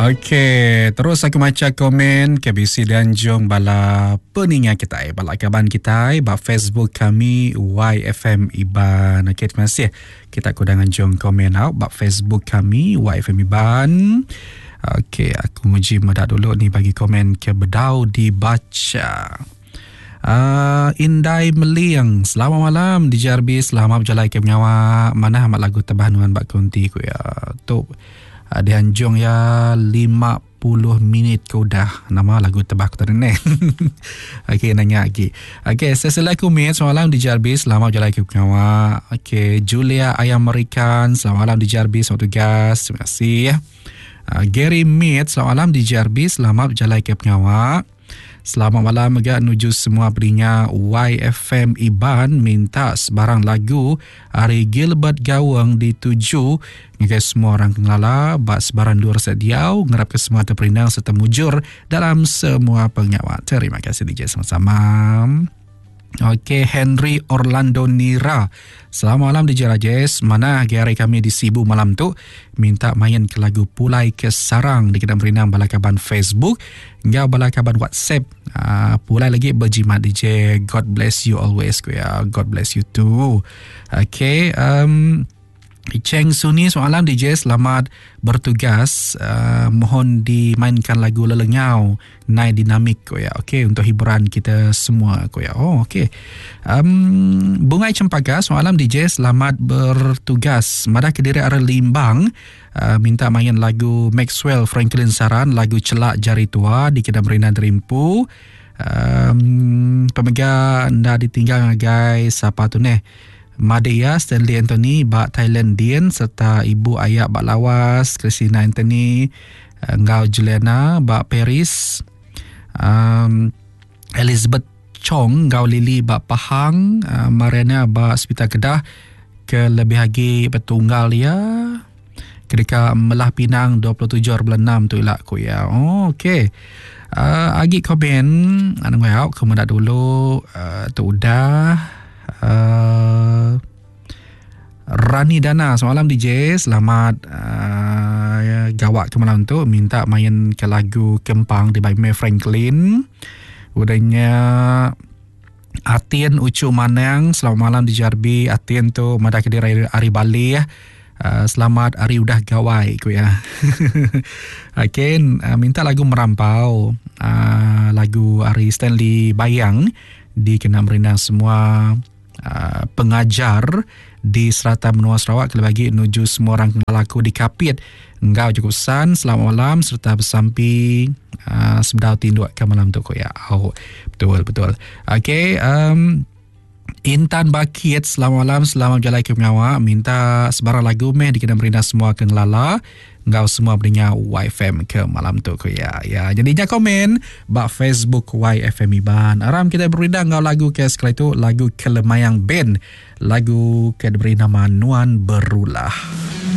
Okey, terus aku baca komen KBC dan Jong bala peningat kita, bala kaban kita, bala Facebook kami YFM Iban. Okey, terima kasih. Kita kudangan Jong komen out bala Facebook kami YFM Iban. Okey, aku muji medak dulu ni bagi komen ke bedau dibaca. Indai Meliang, selamat malam di JRB, selamat berjalan ke menyawa. Mana amat lagu terbahanuan bak konti ku ya. Tu dianjung ya 50 minit ke udah nama lagu tebak terdengar. Okey, nanya lagi. Okey, Assalamualaikum selamat malam di JRB, selamat berjalan ke menyawa. Okey, Julia Ayam American, selamat malam di JRB, selamat tugas, terima kasih ya. Gary Mead, selamat malam di JRB, selamat berjalan ke penyawa. Selamat malam juga nuju semua berinya YFM Iban minta sebarang lagu Ari Gilbert Gawang dituju ke semua orang kenala bak sebarang dua sediau ngerap ke semua terperindang serta mujur dalam semua penyawa. Terima kasih DJ sama-sama. Okey, Henry Orlando Nira, selamat malam DJ Rajes. Mana hari kami di Sibu malam tu minta main ke lagu Pulai ke Sarang di kedai berinang balakaban Facebook hingga balakaban WhatsApp. Pulai lagi berjimat DJ. God bless you always ya. God bless you too. Okey, Cheng Suni, selamat malam DJ, selamat bertugas. Mohon dimainkan lagu Lelengau Naik Dinamik ko ya. Okey, untuk hiburan kita semua ko ya. Oh, okey. Bungai Cempaka, selamat malam DJ, selamat bertugas. Madah Kediri Ara Limbang, minta main lagu Maxwell Franklin Saran, lagu Celak Jari Tua di Kedai Merina Derimpu. Pemegang dah ditinggal guys, siapa tu ni? Madea Stanley Anthony bak Thailand Dian serta ibu ayah bak Lawas Christina Anthony, Ngau Juliana bak Paris, Elizabeth Chong Ngau Lily bak Pahang, Mariana bak Hospital Kedah, ke lebih lagi bertunggal ya ketika Melah Pinang 27/6 tu ilak ku ya. Oh, okey. Agi komen anu ngau kemudak dulu tu udah. Rani Dana, selamat malam DJ, selamat gawak ke malam tu minta main ke lagu Kempang di by May Franklin. Udahnya Atien Ucu Manang, selamat malam di JRB. Atien tu Madah Kediri Ari Bali ya. Selamat hari udah gawai ku ya. Okey, minta lagu Merampau, lagu Ari Stanley Bayang di Kena Merindang semua pengajar di Serata Menua Sarawak bagi nuju semua orang laku di Kapit. Engkau cukup san, selamat malam serta bersampi sebedau tinduk ke malam tu ko ya. Oh, betul. Okey, Intan Bakit, selamat malam, selamat berjalan ke pengawa. Minta sebarang lagu meh di Kena Merindang semua ke ngelala. Engkau semua berinya YFM ke malam tu ko ya. Ya, jadinya komen bak Facebook YFM Iban. Aram kita berindang ngau lagu ke sekali tu lagu Kelemayang Band. Lagu ke diberi nama Nuan Berulah.